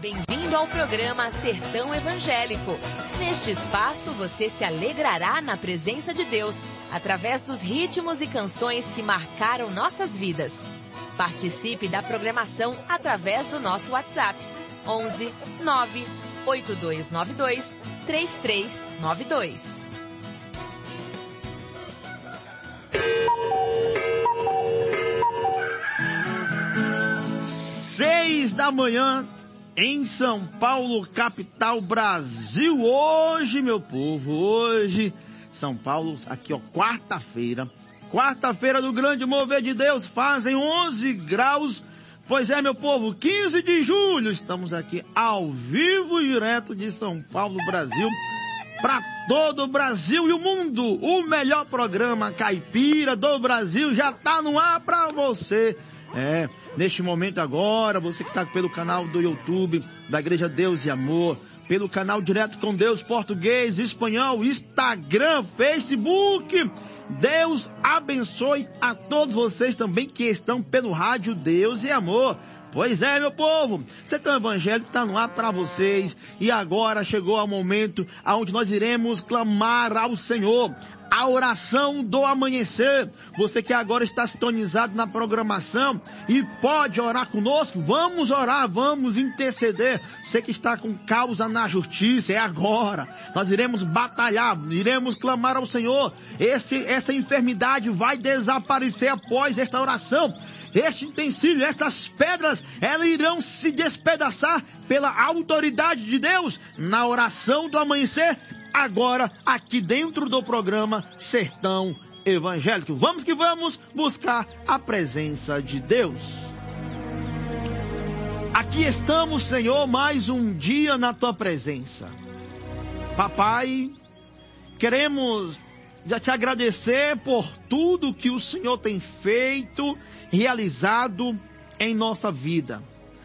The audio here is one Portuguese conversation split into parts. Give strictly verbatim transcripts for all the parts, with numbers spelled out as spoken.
Bem-vindo ao programa Sertão Evangélico. Neste espaço você se alegrará na presença de Deus, através dos ritmos e canções que marcaram nossas vidas. Participe da programação através do nosso WhatsApp, onze nove oito dois nove dois três três nove dois. Seis da manhã em São Paulo, capital, Brasil. Hoje, meu povo, hoje, São Paulo, aqui ó, quarta-feira. Quarta-feira do grande mover de Deus, fazem onze graus. Pois é, meu povo, quinze de julho, estamos aqui ao vivo, direto de São Paulo, Brasil, para todo o Brasil e o mundo. O melhor programa caipira do Brasil já tá no ar para você. É, neste momento agora, você que está pelo canal do YouTube da Igreja Deus e Amor, pelo canal Direto com Deus, português, espanhol, Instagram, Facebook, Deus abençoe a todos vocês também que estão pelo rádio Deus e Amor. Pois é, meu povo, Sertão Evangélico está no ar para vocês e agora chegou o momento onde nós iremos clamar ao Senhor. A oração do amanhecer. Você que agora está sintonizado na programação e pode orar conosco, vamos orar, vamos interceder. Você que está com causa na justiça, é agora. Nós iremos batalhar, iremos clamar ao Senhor. Esse, essa enfermidade vai desaparecer após esta oração. Este utensílio, essas pedras, elas irão se despedaçar pela autoridade de Deus na oração do amanhecer. Agora, aqui dentro do programa Sertão Evangélico. Vamos que vamos buscar a presença de Deus. Aqui estamos, Senhor, mais um dia na Tua presença. Papai, queremos já te agradecer por tudo que o Senhor tem feito, realizado em nossa vida.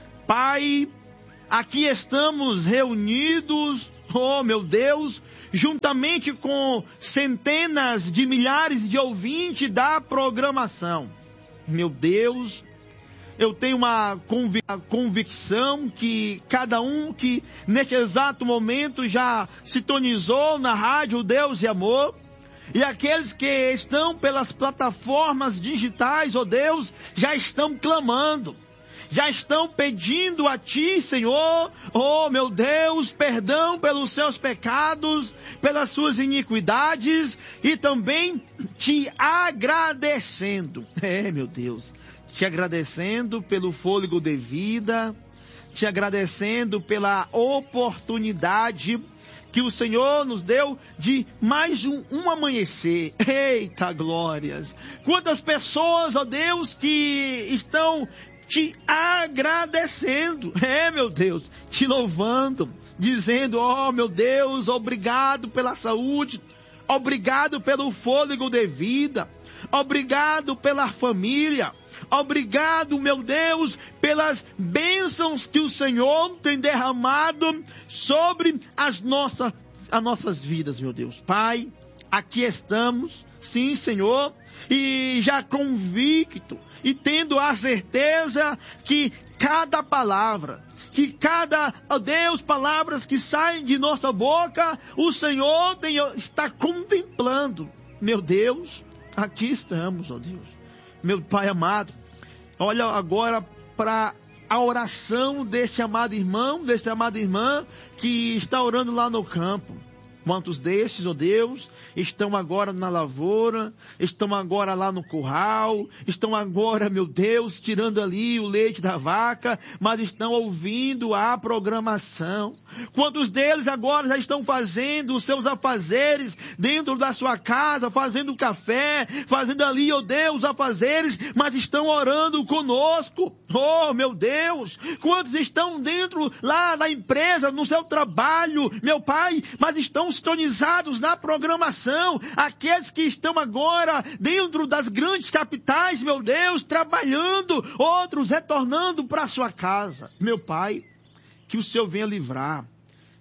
Pai, aqui estamos reunidos, oh meu Deus, juntamente com centenas de milhares de ouvintes da programação. Meu Deus, eu tenho uma convic- convicção que cada um que neste exato momento já sintonizou na rádio Deus e Amor, e aqueles que estão pelas plataformas digitais, ó Deus, já estão clamando. Já estão pedindo a Ti, Senhor, oh meu Deus, perdão pelos seus pecados, pelas suas iniquidades e também Te agradecendo. É, meu Deus, Te agradecendo pelo fôlego de vida, Te agradecendo pela oportunidade que o Senhor nos deu de mais um, um amanhecer. Eita glórias! Quantas pessoas, ó Deus, que estão Te agradecendo, é meu Deus, Te louvando, dizendo, ó meu Deus, obrigado pela saúde, obrigado pelo fôlego de vida, obrigado pela família, obrigado, meu Deus, pelas bênçãos que o Senhor tem derramado sobre as, nossa, as nossas vidas, meu Deus. Pai, aqui estamos, sim, Senhor, e já convicto, e tendo a certeza que cada palavra, que cada, ó Deus, palavras que saem de nossa boca, o Senhor tem, está contemplando. Meu Deus, aqui estamos, ó Deus. Meu Pai amado, olha agora para a oração deste amado irmão, desta amada irmã que está orando lá no campo. Quantos destes, ó Deus, estão agora na lavoura, estão agora lá no curral, estão agora, meu Deus, tirando ali o leite da vaca, mas estão ouvindo a programação. Quantos deles agora já estão fazendo os seus afazeres dentro da sua casa, fazendo café, fazendo ali, ó Deus, afazeres, mas estão orando conosco. Oh, meu Deus, quantos estão dentro lá da empresa, no seu trabalho, meu Pai, mas estão sintonizados na programação, aqueles que estão agora dentro das grandes capitais, meu Deus, trabalhando, outros retornando para sua casa. Meu Pai, que o Senhor venha livrar,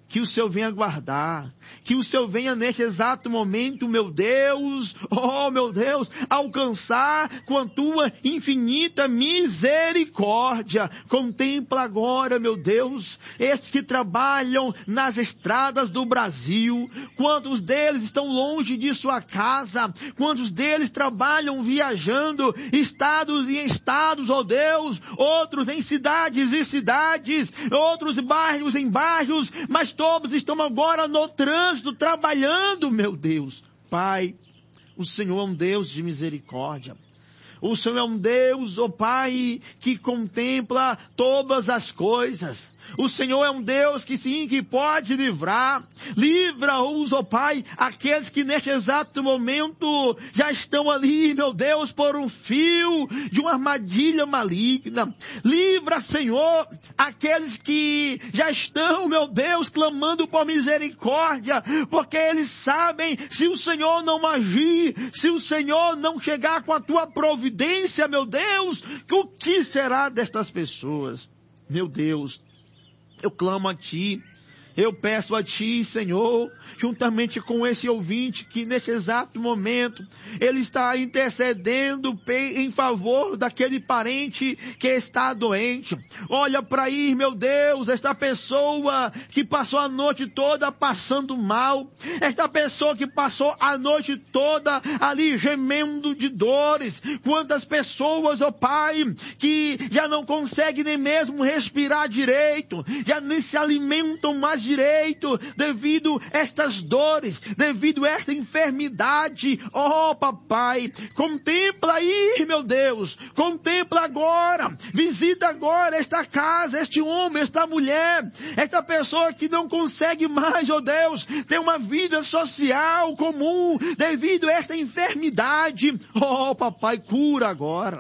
que o Senhor venha guardar, que o Senhor venha neste exato momento, meu Deus, oh meu Deus, alcançar com a tua infinita misericórdia. Contempla agora, meu Deus, estes que trabalham nas estradas do Brasil, quantos deles estão longe de sua casa, quantos deles trabalham viajando, estados e estados, ó Deus, outros em cidades e cidades, outros bairros em bairros, mas todos estão agora no trânsito, trabalhando, meu Deus. Pai, o Senhor é um Deus de misericórdia. O Senhor é um Deus, ó Pai, que contempla todas as coisas. O Senhor é um Deus que sim, que pode livrar. Livra-os, ó Pai, aqueles que neste exato momento já estão ali, meu Deus, por um fio de uma armadilha maligna. Livra, Senhor, aqueles que já estão, meu Deus, clamando por misericórdia, porque eles sabem, se o Senhor não agir, se o Senhor não chegar com a tua providência, meu Deus, o que será destas pessoas? Meu Deus, eu clamo a Ti, eu peço a Ti, Senhor, juntamente com esse ouvinte que neste exato momento, ele está intercedendo em favor daquele parente que está doente. Olha para aí, meu Deus, esta pessoa que passou a noite toda passando mal, esta pessoa que passou a noite toda ali gemendo de dores. Quantas pessoas, ó Pai, que já não conseguem nem mesmo respirar direito, já nem se alimentam mais direito, devido a estas dores, devido a esta enfermidade. Oh, papai, contempla aí, meu Deus, contempla agora, visita agora esta casa, este homem, esta mulher, esta pessoa que não consegue mais, oh Deus, ter uma vida social comum, devido a esta enfermidade. Oh, papai, cura agora,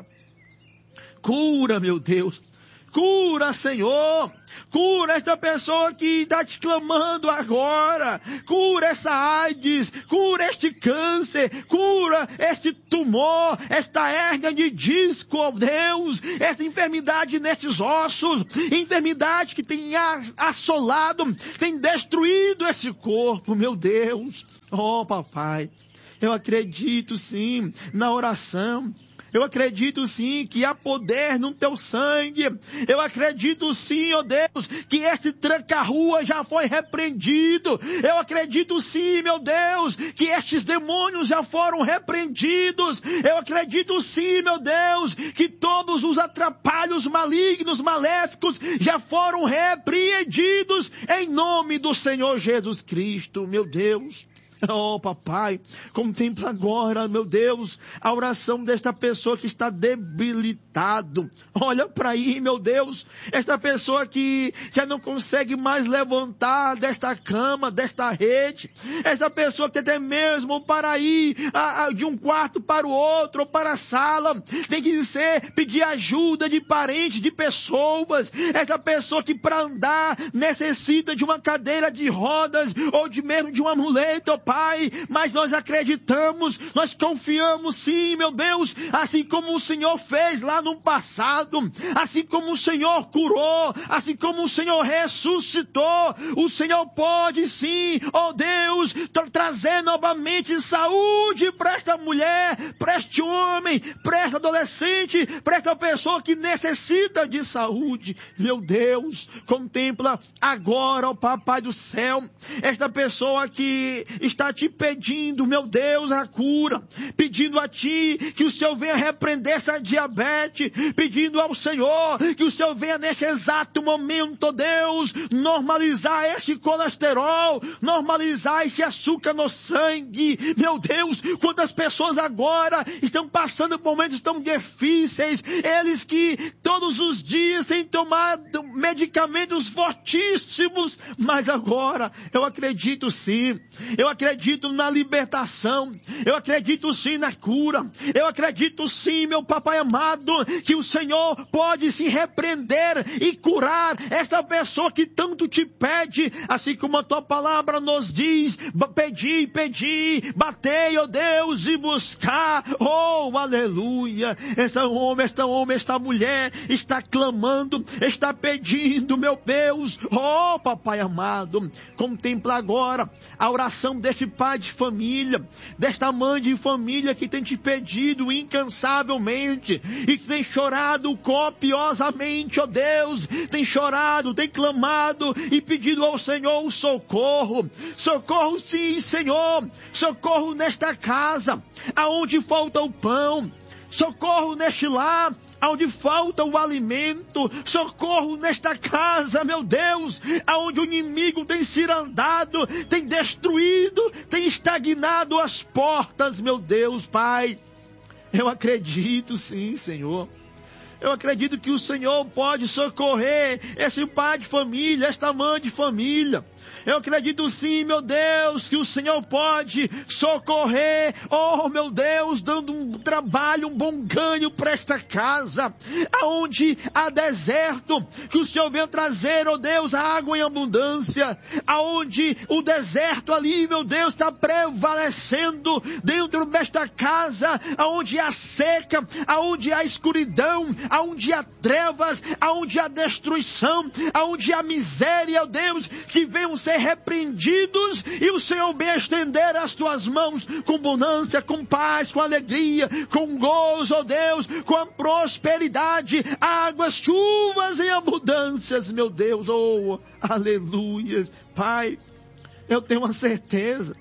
cura, meu Deus, cura, Senhor. Cura esta pessoa que está te clamando agora. Cura essa AIDS. Cura este câncer. Cura este tumor. Esta hérnia de disco, ó Deus. Esta enfermidade nestes ossos. Enfermidade que tem assolado, tem destruído esse corpo, meu Deus. Oh, papai, eu acredito sim na oração. Eu acredito sim que há poder no teu sangue. Eu acredito sim, ó Deus, que este tranca-rua já foi repreendido. Eu acredito sim, meu Deus, que estes demônios já foram repreendidos. Eu acredito sim, meu Deus, que todos os atrapalhos malignos, maléficos já foram repreendidos em nome do Senhor Jesus Cristo, meu Deus. Oh, papai, contempla agora, meu Deus, a oração desta pessoa que está debilitado. Olha para aí, meu Deus, esta pessoa que já não consegue mais levantar desta cama, desta rede. Esta pessoa que até mesmo para ir a, a, de um quarto para o outro, ou para a sala, tem que ser, pedir ajuda de parentes, de pessoas. Esta pessoa que para andar necessita de uma cadeira de rodas, ou de mesmo de uma muleta, oh, Pai, mas nós acreditamos, nós confiamos sim, meu Deus, assim como o Senhor fez lá no passado, assim como o Senhor curou, assim como o Senhor ressuscitou, o Senhor pode sim, ó Deus, tra- trazer novamente saúde para esta mulher, para este homem, para esta adolescente, para esta pessoa que necessita de saúde. Meu Deus, contempla agora, ó Papai do céu, esta pessoa que está te pedindo, meu Deus, a cura, pedindo a Ti que o Senhor venha repreender essa diabetes, pedindo ao Senhor que o Senhor venha neste exato momento, ó Deus, normalizar este colesterol, normalizar este açúcar no sangue. Meu Deus, quantas pessoas agora estão passando por momentos tão difíceis, eles que todos os dias têm tomado medicamentos fortíssimos, mas agora eu acredito sim, eu acredito na libertação, eu acredito sim na cura, eu acredito sim, meu papai amado, que o Senhor pode se repreender e curar esta pessoa que tanto te pede, assim como a tua palavra nos diz, pedi, pedi, batei, ó Deus, e buscar, oh, aleluia, esse homem, esta homem, esta mulher está clamando, está pedindo, pedindo, meu Deus, oh Papai amado, contempla agora a oração deste pai de família, desta mãe de família que tem te pedido incansavelmente e que tem chorado copiosamente, ó Deus, tem chorado, tem clamado e pedido ao Senhor o socorro. Socorro sim, Senhor, socorro nesta casa, aonde falta o pão. Socorro neste lar, onde falta o alimento. Socorro nesta casa, meu Deus, aonde o inimigo tem cirandado, tem destruído, tem estagnado as portas, meu Deus, Pai. Eu acredito sim, Senhor. Eu acredito que o Senhor pode socorrer esse pai de família, esta mãe de família. Eu acredito sim, meu Deus, que o Senhor pode socorrer, oh meu Deus, dando um trabalho, um bom ganho para esta casa, aonde há deserto, que o Senhor venha trazer, oh Deus, a água em abundância, aonde o deserto ali, meu Deus, está prevalecendo dentro desta casa, aonde há seca, aonde há escuridão, aonde há trevas, aonde há destruição, aonde há miséria, oh Deus, que venham ser repreendidos e o Senhor bem estender as tuas mãos com bonança, com paz, com alegria, com gozo, ó Deus, com a prosperidade, águas, chuvas em abundâncias, meu Deus, oh, aleluias. Pai, eu tenho uma certeza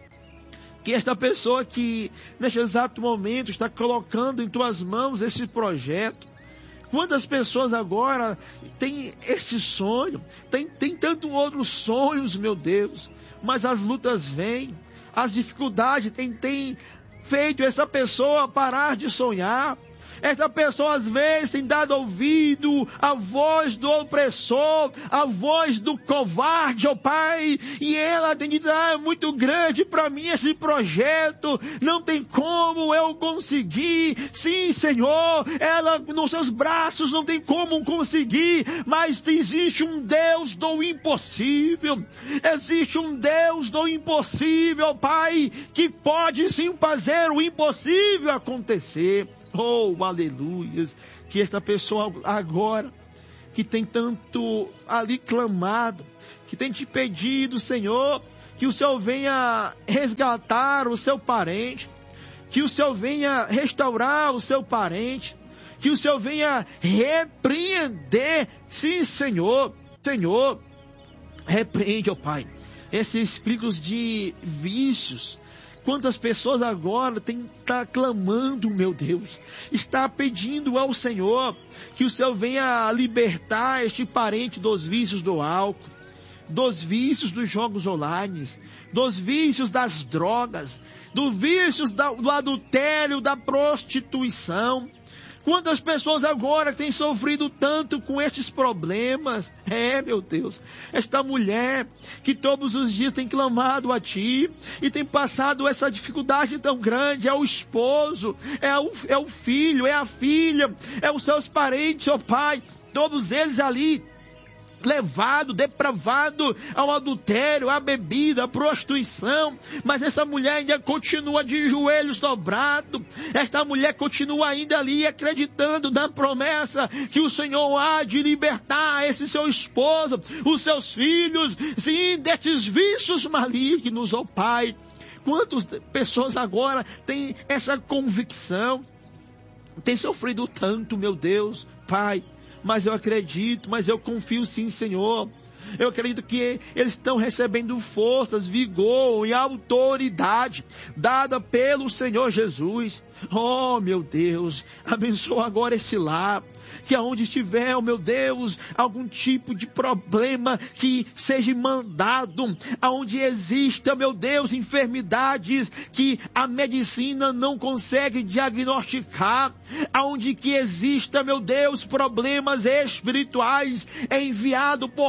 que esta pessoa que neste exato momento está colocando em tuas mãos esse projeto, quantas pessoas agora têm este sonho, tem, tem tantos outros sonhos, meu Deus, mas as lutas vêm, as dificuldades têm, têm feito essa pessoa parar de sonhar. Essa pessoa às vezes tem dado ouvido à voz do opressor, à voz do covarde, ó Pai, e ela tem dito, ah, é muito grande para mim esse projeto, não tem como eu conseguir. Sim, Senhor, ela nos seus braços não tem como conseguir, mas existe um Deus do impossível, existe um Deus do impossível, Pai, que pode sim fazer o impossível acontecer. Oh, aleluias, que esta pessoa agora, que tem tanto ali clamado, que tem te pedido, Senhor, que o Senhor venha resgatar o seu parente, que o Senhor venha restaurar o seu parente, que o Senhor venha repreender, sim, Senhor, Senhor, repreende, ó Pai, esses espíritos de vícios. Quantas pessoas agora têm tá clamando, meu Deus, está pedindo ao Senhor que o Senhor venha libertar este parente dos vícios do álcool, dos vícios dos jogos online, dos vícios das drogas, dos vícios do adultério, da prostituição. Quantas pessoas agora têm sofrido tanto com estes problemas? É, meu Deus, esta mulher que todos os dias tem clamado a Ti e tem passado essa dificuldade tão grande, é o esposo, é o, é o filho, é a filha, é os seus parentes, ó Pai, todos eles ali levado, depravado ao adultério, à bebida, à prostituição, mas essa mulher ainda continua de joelhos dobrados, esta mulher continua ainda ali acreditando na promessa que o Senhor há de libertar esse seu esposo, os seus filhos, sim, destes vícios malignos, ó Pai. Quantas pessoas agora têm essa convicção, têm sofrido tanto, meu Deus, Pai, mas eu acredito, mas eu confio sim, Senhor. Eu acredito que eles estão recebendo forças, vigor e autoridade dada pelo Senhor Jesus. Oh, meu Deus, abençoa agora esse lar, que aonde estiver, oh meu Deus, algum tipo de problema que seja mandado, aonde exista, meu Deus, enfermidades que a medicina não consegue diagnosticar, aonde que exista, meu Deus, problemas espirituais, é enviado por céu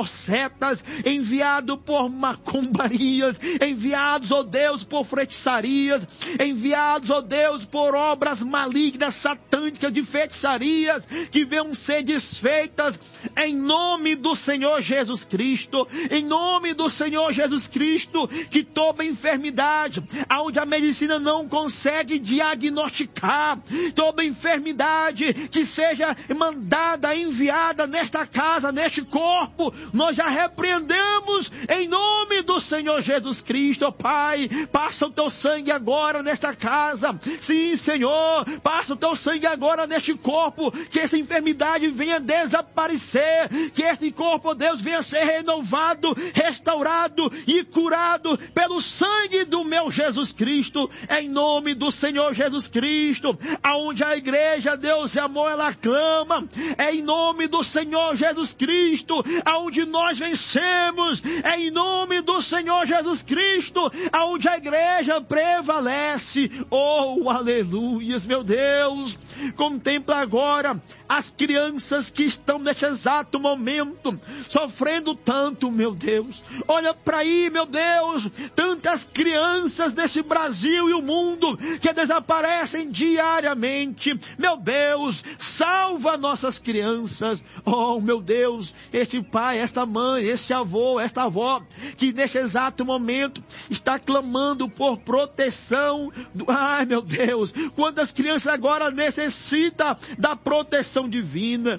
profetas, enviado por macumbarias, enviados, ó Deus, por feitiçarias, enviados, ó Deus, por obras malignas, satânicas de feitiçarias, que venham ser desfeitas em nome do Senhor Jesus Cristo, em nome do Senhor Jesus Cristo, que toda enfermidade, onde a medicina não consegue diagnosticar, toda enfermidade que seja mandada, enviada nesta casa, neste corpo, nós já repreendemos em nome do Senhor Jesus Cristo. Pai, passa o teu sangue agora nesta casa, sim, Senhor, passa o teu sangue agora neste corpo, que essa enfermidade venha desaparecer, que este corpo, Deus, venha ser renovado, restaurado e curado pelo sangue do meu Jesus Cristo, em nome do Senhor Jesus Cristo. Aonde a igreja, Deus, é amor, ela clama, é em nome do Senhor Jesus Cristo. Aonde nós vencemos, é em nome do Senhor Jesus Cristo. Aonde a igreja prevalece, oh, aleluias, meu Deus. Contempla agora as crianças que estão neste exato momento sofrendo tanto, meu Deus. Olha para aí, meu Deus, tantas crianças desse Brasil e o mundo que desaparecem diariamente. Meu Deus, salva nossas crianças. Oh, meu Deus, este pai, esta mãe, este avô, esta avó, que neste exato momento está clamando por proteção. Ai, meu Deus, quantas crianças agora necessitam da proteção divina.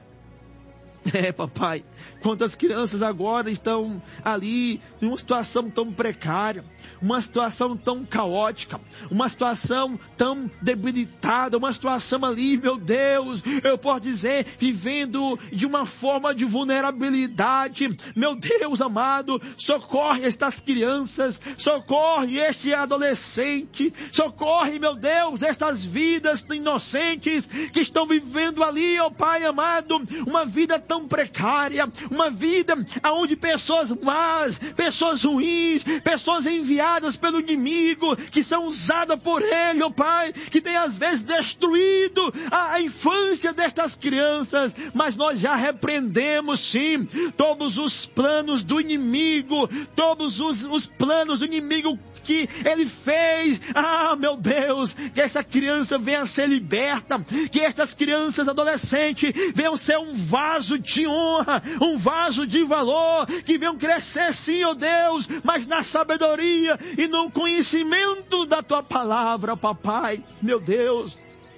É, papai, quantas crianças agora estão ali em uma situação tão precária, uma situação tão caótica, uma situação tão debilitada, uma situação ali, meu Deus, eu posso dizer, vivendo de uma forma de vulnerabilidade. Meu Deus amado, socorre estas crianças, socorre este adolescente, socorre, meu Deus, estas vidas inocentes que estão vivendo ali, ó Pai amado, uma vida tão tão precária, uma vida onde pessoas más, pessoas ruins, pessoas enviadas pelo inimigo, que são usadas por ele, ó Pai, que tem às vezes destruído a, a infância destas crianças, mas nós já repreendemos sim, todos os planos do inimigo, todos os, os planos do inimigo que ele fez. Ah, meu Deus, que essa criança venha ser liberta, que estas crianças adolescentes venham ser um vaso de honra, um vaso de valor, que venham crescer sim, ó Deus, mas na sabedoria e no conhecimento da tua palavra, papai. Meu Deus,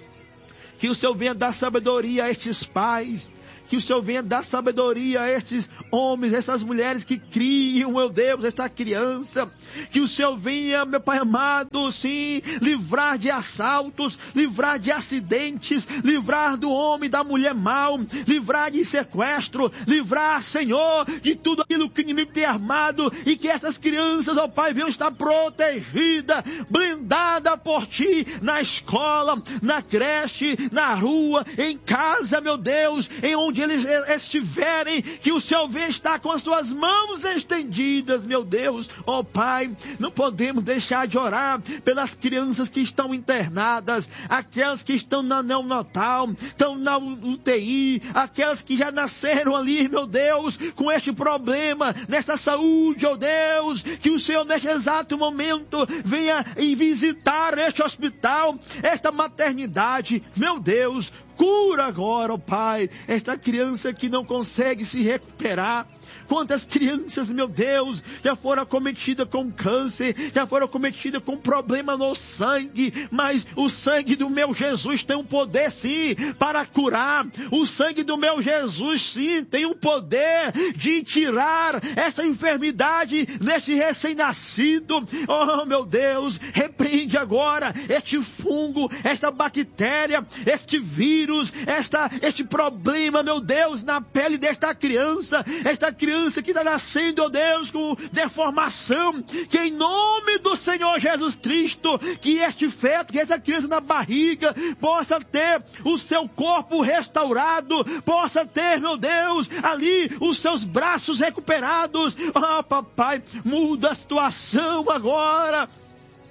que o Senhor venha dar sabedoria a estes pais, que o Senhor venha dar sabedoria a estes homens, essas mulheres que criam, meu Deus, esta criança. Que o Senhor venha, meu Pai amado, sim, livrar de assaltos, livrar de acidentes, livrar do homem, da mulher mal, livrar de sequestro, livrar, Senhor, de tudo aquilo que o inimigo tem armado, e que essas crianças, ó Pai, venham estar protegidas, blindadas por Ti, na escola, na creche, na rua, em casa, meu Deus, em onde eles estiverem, que o Senhor venha estar com as tuas mãos estendidas, meu Deus. Ó Pai, não podemos deixar de orar pelas crianças que estão internadas, aquelas que estão na neonatal, estão na U T I, aquelas que já nasceram ali, meu Deus, com este problema, nesta saúde, ó Deus, que o Senhor neste exato momento venha e visitar este hospital, esta maternidade, meu Deus. Cura agora, ó Pai, esta criança que não consegue se recuperar. Quantas crianças, meu Deus, já foram acometidas com câncer, já foram acometidas com problema no sangue, mas o sangue do meu Jesus tem um poder sim para curar. O sangue do meu Jesus sim tem um poder de tirar essa enfermidade neste recém-nascido. Oh, meu Deus, repreende agora este fungo, esta bactéria, este vírus, esta, este problema, meu Deus, na pele desta criança, esta criança que está nascendo, ó Deus, com deformação, que em nome do Senhor Jesus Cristo, que este feto, que essa criança na barriga, possa ter o seu corpo restaurado, possa ter, meu Deus, ali os seus braços recuperados. Ah, papai, muda a situação agora.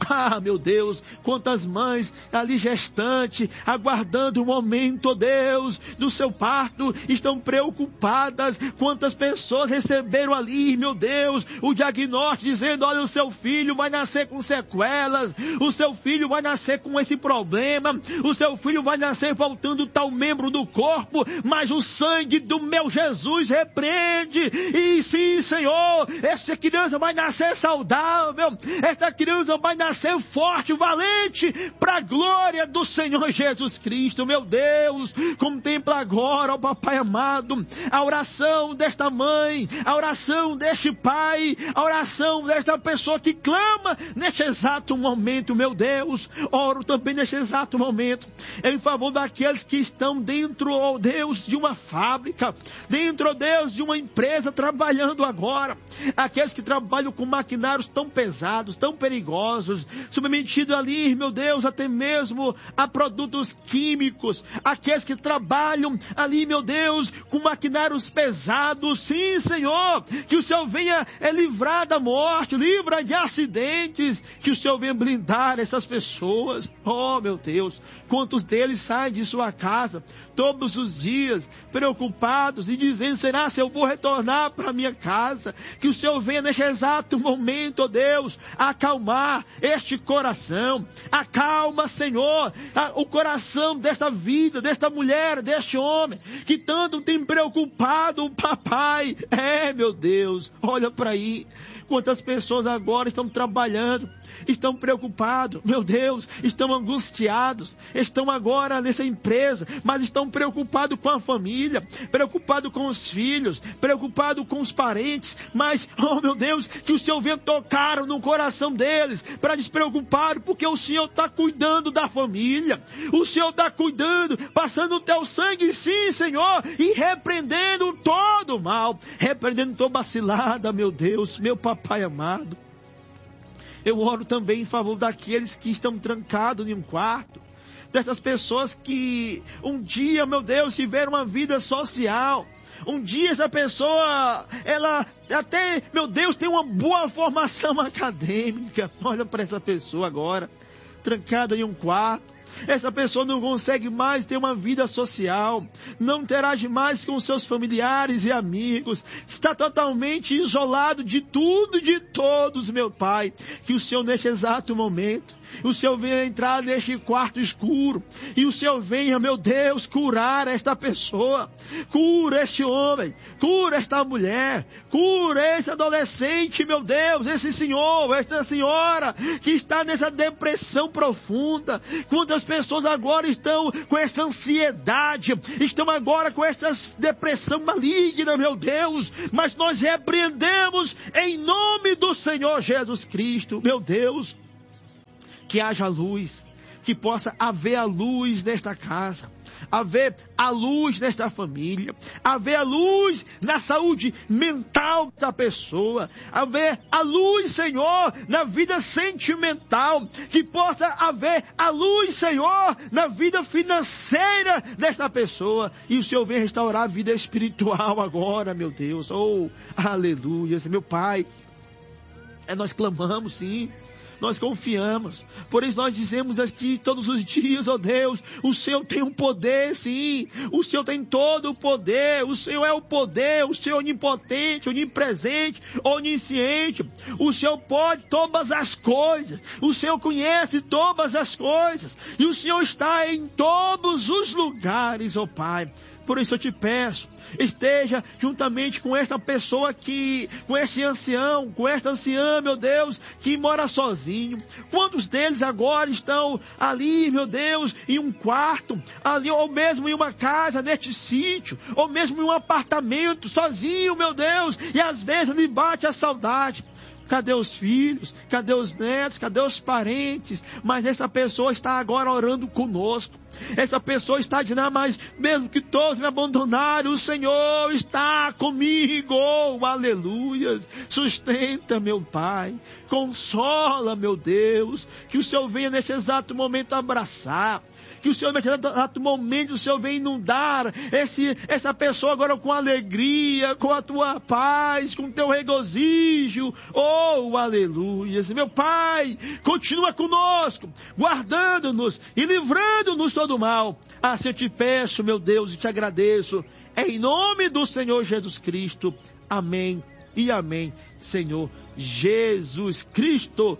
Ah, meu Deus, quantas mães ali gestantes, aguardando o momento, oh Deus, do seu parto, estão preocupadas. Quantas pessoas receberam ali, meu Deus, o diagnóstico dizendo, olha, o seu filho vai nascer com sequelas, o seu filho vai nascer com esse problema, o seu filho vai nascer faltando tal membro do corpo, mas o sangue do meu Jesus repreende. E sim, Senhor, essa criança vai nascer saudável, esta criança vai nascer forte, valente, para a glória do Senhor Jesus Cristo. Meu Deus, contempla agora, ó Papai amado, a oração desta mãe, a oração deste pai, a oração desta pessoa que clama neste exato momento. Meu Deus, oro também neste exato momento em favor daqueles que estão dentro, ó Deus, de uma fábrica, dentro, ó Deus, de uma empresa trabalhando agora, aqueles que trabalham com maquinários tão pesados, tão perigosos, submetidos ali, meu Deus, até mesmo a produtos químicos, aqueles que trabalham ali, meu Deus, com maquinários pesados. Sim, Senhor, que o Senhor venha é, livrar da morte, livra de acidentes, que o Senhor venha blindar essas pessoas. Oh, meu Deus, quantos deles saem de sua casa todos os dias, preocupados e dizendo, será se eu vou retornar para minha casa? Que o Senhor venha neste exato momento, oh Deus, acalmar este coração. Acalma, Senhor, o coração desta vida, desta mulher, deste homem, que tanto tem preocupado o papai. É, meu Deus, olha para aí, quantas pessoas agora estão trabalhando, estão preocupados, meu Deus, estão angustiados, estão agora nessa empresa, mas estão preocupados com a família, preocupados com os filhos, preocupados com os parentes, mas, oh meu Deus, que o Senhor venha tocar no coração deles, para despreocupar, porque o Senhor está cuidando da família, o Senhor está cuidando, passando o teu sangue, sim, Senhor, e repreendendo todo o mal, repreendendo toda cilada, meu Deus, meu papai amado. Eu oro também em favor daqueles que estão trancados em um quarto, dessas pessoas que um dia, meu Deus, tiveram uma vida social. Um dia essa pessoa, ela até, meu Deus, tem uma boa formação acadêmica. Olha para essa pessoa agora, trancada em um quarto. Essa pessoa não consegue mais ter uma vida social, não interage mais com seus familiares e amigos, está totalmente isolado de tudo e de todos, meu Pai. Que o Senhor, neste exato momento, o Senhor venha entrar neste quarto escuro, e o Senhor venha, meu Deus, curar esta pessoa, cura este homem, cura esta mulher, cura esse adolescente, meu Deus, esse senhor, esta senhora, que está nessa depressão profunda. Quantas pessoas agora estão com essa ansiedade, estão agora com essa depressão maligna, meu Deus, mas nós repreendemos em nome do Senhor Jesus Cristo, meu Deus. Que haja luz, que possa haver a luz nesta casa, haver a luz nesta família, haver a luz na saúde mental da pessoa, haver a luz, Senhor, na vida sentimental, que possa haver a luz, Senhor, na vida financeira desta pessoa, e o Senhor venha restaurar a vida espiritual agora, meu Deus. Oh, aleluia, meu Pai, é, nós clamamos sim, nós confiamos, por isso nós dizemos aqui todos os dias, ó Deus, o Senhor tem um poder, sim, o Senhor tem todo o poder, o Senhor é o poder, o Senhor é onipotente, onipresente, onisciente, o Senhor pode todas as coisas, o Senhor conhece todas as coisas, e o Senhor está em todos os lugares, ó Pai. Por isso eu te peço, esteja juntamente com esta pessoa que, com este ancião, com esta anciã, meu Deus, que mora sozinho. Quantos deles agora estão ali, meu Deus, em um quarto, ali, ou mesmo em uma casa, neste sítio, ou mesmo em um apartamento, sozinho, meu Deus, e às vezes lhe bate a saudade. Cadê os filhos? Cadê os netos? Cadê os parentes? Mas essa pessoa está agora orando conosco. Essa pessoa está dizendo, ah, mas mesmo que todos me abandonarem, o Senhor está comigo. Oh, aleluias. Sustenta, meu Pai. Consola, meu Deus. Que o Senhor venha neste exato momento abraçar. Que o Senhor, neste exato momento, o Senhor venha inundar esse, essa pessoa agora com alegria, com a tua paz, com o teu regozijo. Oh, aleluias. Meu Pai, continua conosco, guardando-nos e livrando-nos todo mal. Assim eu te peço, meu Deus, e te agradeço. Em nome do Senhor Jesus Cristo. Amém e amém, Senhor Jesus Cristo.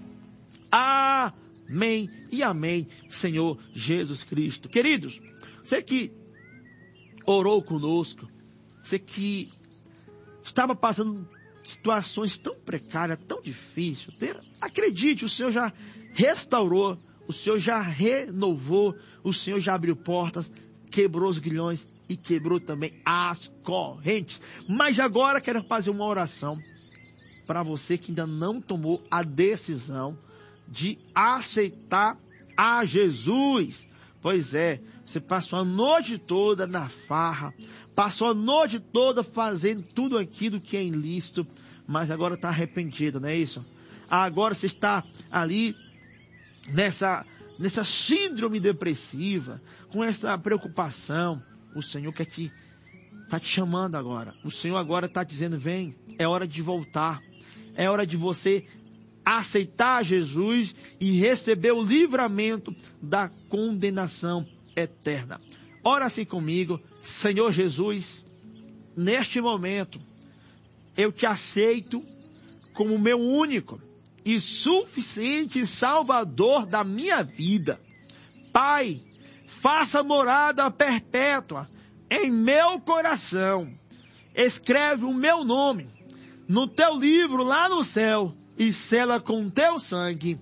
Amém e amém, Senhor Jesus Cristo. Queridos, você que orou conosco, você que estava passando situações tão precárias, tão difíceis, acredite, o Senhor já restaurou, o Senhor já renovou, o Senhor já abriu portas, quebrou os grilhões e quebrou também as correntes. Mas agora quero fazer uma oração para você que ainda não tomou a decisão de aceitar a Jesus. Pois é, você passou a noite toda na farra, passou a noite toda fazendo tudo aquilo que é ilícito, mas agora está arrependido, não é isso? Agora você está ali nessa, nessa síndrome depressiva, com essa preocupação. O Senhor quer te, está te chamando agora. O Senhor agora está dizendo, vem, é hora de voltar. É hora de você aceitar Jesus e receber o livramento da condenação eterna. Ora assim comigo, Senhor Jesus, neste momento, eu te aceito como meu único e suficiente Salvador da minha vida. Pai, faça morada perpétua em meu coração. Escreve o meu nome no teu livro lá no céu e sela com teu sangue.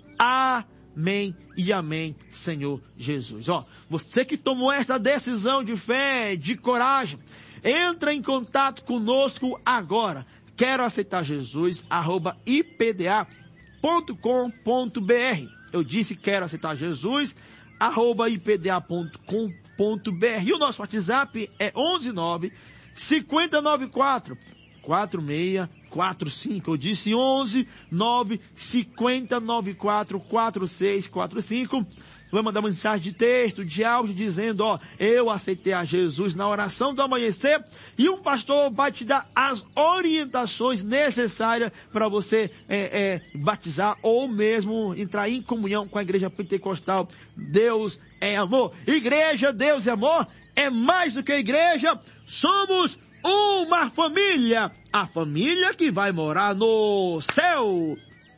Amém e amém, Senhor Jesus. Ó, você que tomou essa decisão de fé, de coragem, entra em contato conosco agora. Quero aceitar Jesus, arroba i p d a ponto com ponto b r. Eu disse quero aceitar Jesus, arroba i p d a ponto com ponto b r. E o nosso WhatsApp é onze nove, cinco nove quatro, quatro seis quatro cinco. Eu disse onze nove, cinco nove quatro, quatro seis quatro cinco. Vai mandar mensagem de texto, de áudio, dizendo, ó, eu aceitei a Jesus na oração do amanhecer, e um pastor vai te dar as orientações necessárias para você é, é, batizar ou mesmo entrar em comunhão com a igreja pentecostal. Deus é amor. Igreja, Deus é amor, é mais do que igreja, somos uma família, a família que vai morar no céu.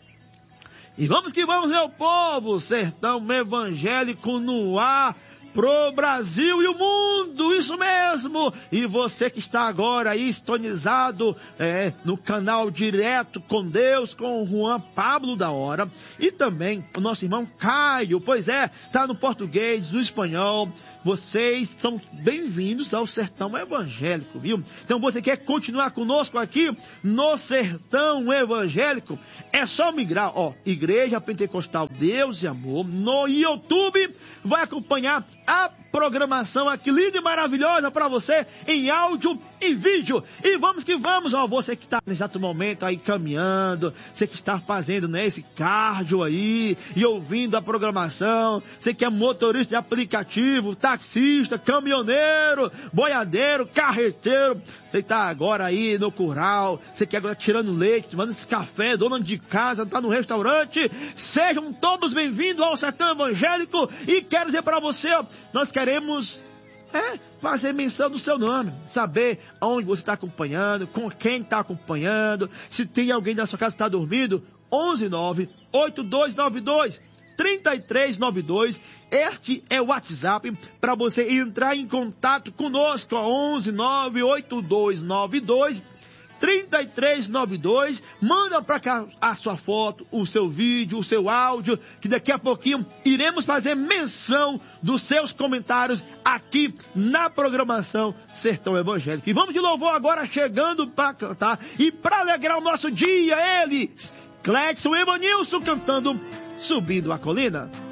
E vamos que vamos, meu povo, sertão evangélico no ar, pro Brasil e o mundo, isso mesmo. E você que está agora aí sintonizado é, no canal Direto com Deus, com o Juan Pablo da Hora, e também o nosso irmão Caio, pois é, tá no português, no espanhol. Vocês são bem-vindos ao Sertão Evangélico, viu? Então você quer continuar conosco aqui no Sertão Evangélico? É só migrar, ó, Igreja Pentecostal Deus e Amor, no YouTube. Vai acompanhar a programação aqui linda e maravilhosa para você em áudio e vídeo. E vamos que vamos, ó, você que está nesse exato momento aí caminhando, você que está fazendo, né, esse cardio aí e ouvindo a programação, você que é motorista de aplicativo, taxista, caminhoneiro, boiadeiro, carreteiro, você está agora aí no curral, você que agora tirando leite, tomando esse café, dona de casa, está no restaurante, sejam todos bem-vindos ao Sertão Evangélico. E quero dizer para você, ó, nós queremos é, fazer menção do seu nome, saber aonde você está acompanhando, com quem está acompanhando, se tem alguém da sua casa que está dormindo. Onze nove, oito dois nove dois, três três nove dois. Este é o WhatsApp para você entrar em contato conosco. onze nove, oito dois nove dois, três três nove dois. Manda para cá a sua foto, o seu vídeo, o seu áudio, que daqui a pouquinho iremos fazer menção dos seus comentários aqui na programação Sertão Evangélico. E vamos de louvor agora, chegando para cantar e para alegrar o nosso dia, eles, Clédson e Evanilson, cantando Subindo a Colina.